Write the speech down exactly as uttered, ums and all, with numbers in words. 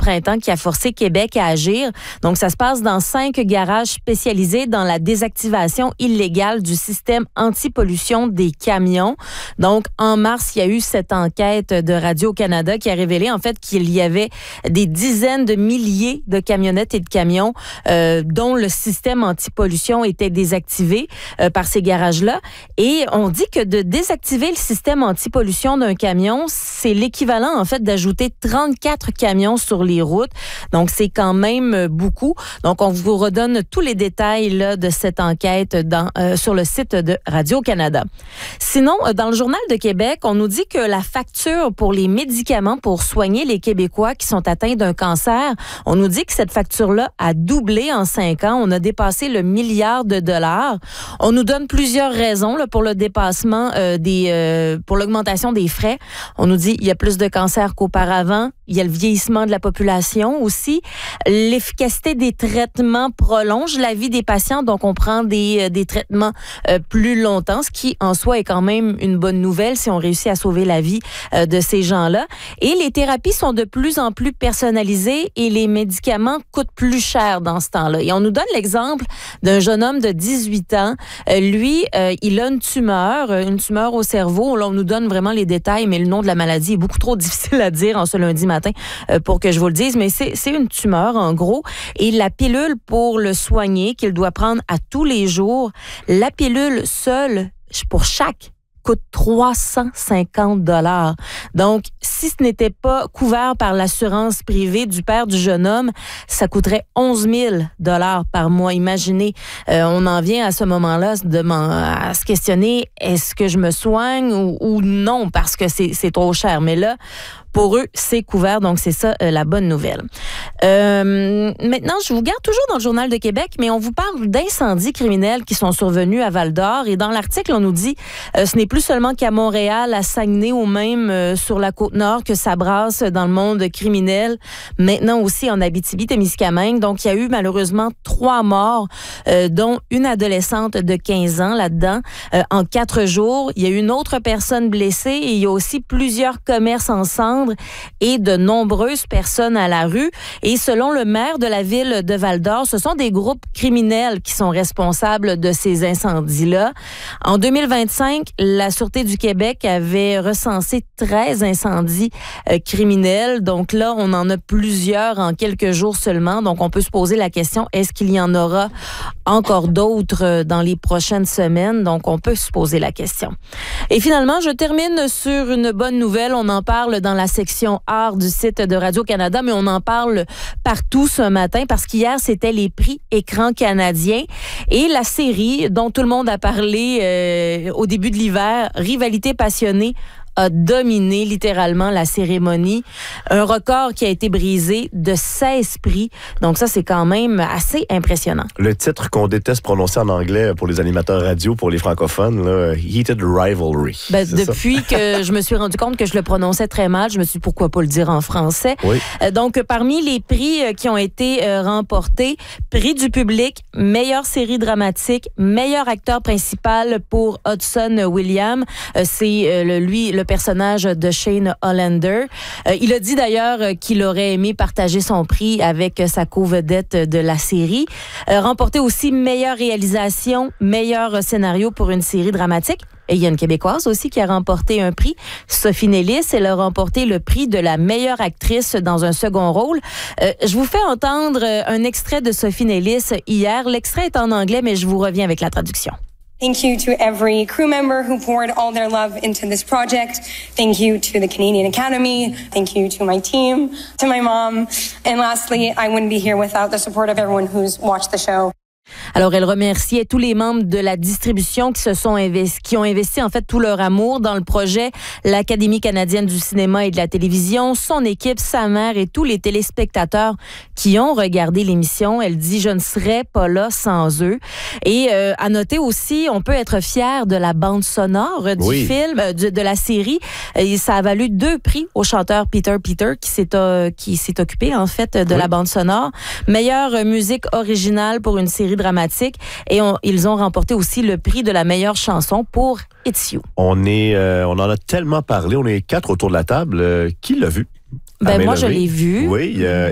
printemps qui a forcé Québec à agir. Donc, ça se passe dans cinq garages spécialisés dans la désactivation illégale du système anti-pollution des camions. Donc, en mars, il y a eu cette enquête de Radio-Canada qui a révélé, en fait, qu'il y avait des dizaines de milliers de camionnettes et de camions euh, dont le système anti-pollution était désactivé euh, par ces garages-là. Et on dit que de désactiver le système anti-pollution d'un camion, c'est l'équivalent, en fait, d'ajouter trente-quatre camions sur les routes. Donc, c'est quand même beaucoup. Donc, on vous redonne tous les détails là, de cette enquête dans, euh, sur le site de Radio-Canada. Sinon, dans le Journal de Québec, on nous dit que la facture pour les médicaments pour soigner les Québécois qui sont atteints d'un cancer, on nous dit que cette facture-là a doublé en cinq ans. On a dépassé le milliard de dollars. On nous donne plusieurs raisons là, pour le dépassement euh, des, euh, pour l'augmentation des frais. On nous dit qu'il y a plus de cancers qu'auparavant. Il y a le vieillissement de la population aussi. L'efficacité des traitements prolonge la vie des patients, donc on prend des, des traitements euh, plus longtemps, ce qui en soi est quand même une bonne nouvelle si on réussit à sauver la vie euh, de ces gens-là. Et les thérapies sont de plus en plus personnalisées et les médicaments coûtent plus cher dans ce temps-là. Et on nous donne l'exemple d'un jeune homme de dix-huit ans. Euh, lui, euh, il a une tumeur, une tumeur au cerveau. Là, on nous donne vraiment les détails, mais le nom de la maladie est beaucoup trop difficile à dire en ce lundi matin euh, pour que je vous le dise. Mais c'est, c'est une tumeur, en gros. Et la pilule pour le soigner, qu'il doit prendre à tous les jours, la pilule seule, pour chaque coûte trois cent cinquante dollars. Donc, si ce n'était pas couvert par l'assurance privée du père du jeune homme, ça coûterait onze mille dollars par mois. Imaginez, euh, on en vient à ce moment-là de à se questionner, est-ce que je me soigne ou, ou non, parce que c'est, c'est trop cher. Mais là, pour eux, c'est couvert, donc c'est ça euh, la bonne nouvelle. Euh, maintenant, je vous garde toujours dans le Journal de Québec, mais on vous parle d'incendies criminels qui sont survenus à Val-d'Or. Et dans l'article, on nous dit euh, ce n'est plus seulement qu'à Montréal, à Saguenay ou même euh, sur la Côte-Nord que ça brasse dans le monde criminel. Maintenant aussi en Abitibi-Témiscamingue. Donc, il y a eu malheureusement trois morts, euh, dont une adolescente de quinze ans là-dedans. Euh, en quatre jours, il y a eu une autre personne blessée et il y a aussi plusieurs commerces en cendres et de nombreuses personnes à la rue. Et selon le maire de la ville de Val-d'Or, ce sont des groupes criminels qui sont responsables de ces incendies-là. En deux mille vingt-cinq, la Sûreté du Québec avait recensé treize incendies euh, criminels. Donc là, on en a plusieurs en quelques jours seulement. Donc, on peut se poser la question, est-ce qu'il y en aura encore d'autres dans les prochaines semaines? Donc, on peut se poser la question. Et finalement, je termine sur une bonne nouvelle. On en parle dans la section art du site de Radio-Canada, mais on en parle partout ce matin parce qu'hier, c'était les prix Écran canadiens et la série dont tout le monde a parlé euh, au début de l'hiver, Rivalité passionnée, a dominé littéralement la cérémonie. Un record qui a été brisé de seize prix. Donc ça, c'est quand même assez impressionnant. Le titre qu'on déteste prononcer en anglais pour les animateurs radio, pour les francophones, là, Heated Rivalry. Ben, depuis ça? que je me suis rendu compte que je le prononçais très mal, je me suis dit pourquoi pas le dire en français. Oui. Euh, donc, parmi les prix euh, qui ont été euh, remportés, prix du public, meilleure série dramatique, meilleur acteur principal pour Hudson Williams. Euh, c'est euh, le, lui, le personnage de Shane Hollander. Euh, il a dit d'ailleurs euh, qu'il aurait aimé partager son prix avec euh, sa co-vedette de la série. Euh, remporté aussi meilleure réalisation, meilleur scénario pour une série dramatique. Et il y a une Québécoise aussi qui a remporté un prix. Sophie Nellis, elle a remporté le prix de la meilleure actrice dans un second rôle. Euh, je vous fais entendre un extrait de Sophie Nellis hier. L'extrait est en anglais, mais je vous reviens avec la traduction. Thank you to every crew member who poured all their love into this project. Thank you to the Canadian Academy. Thank you to my team, to my mom. And lastly, I wouldn't be here without the support of everyone who's watched the show. Alors, elle remerciait tous les membres de la distribution qui se sont investis, qui ont investi en fait tout leur amour dans le projet, l'Académie canadienne du cinéma et de la télévision, son équipe, sa mère et tous les téléspectateurs qui ont regardé l'émission. Elle dit, je ne serais pas là sans eux. Et euh, à noter aussi, on peut être fier de la bande sonore du oui. film, euh, de, de la série. Et ça a valu deux prix au chanteur Peter Peter qui s'est, euh, qui s'est occupé en fait de oui. la bande sonore. Meilleure musique originale pour une série dramatique et on, ils ont remporté aussi le prix de la meilleure chanson pour It's You. On est, euh, on en a tellement parlé, on est quatre autour de la table. Euh, qui l'a vu? Ben moi, je l'ai vu. Oui. Euh,